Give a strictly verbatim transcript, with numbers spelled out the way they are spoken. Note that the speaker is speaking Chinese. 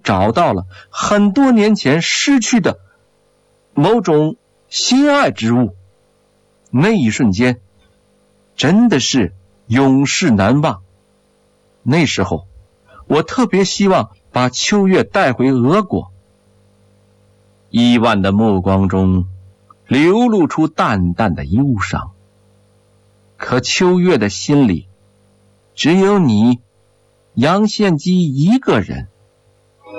找到了很多年前失去的某种心爱之物。那一瞬间真的是永世难忘。那时候我特别希望把秋月带回俄国。伊万的目光中流露出淡淡的忧伤，可秋月的心里只有你杨献基一个人。